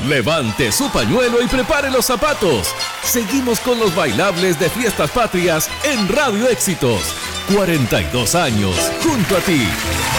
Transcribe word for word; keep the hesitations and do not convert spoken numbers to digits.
Levante su pañuelo y prepare los zapatos. Seguimos con los bailables de Fiestas Patrias en Radio Éxitos. cuarenta y dos años junto a ti.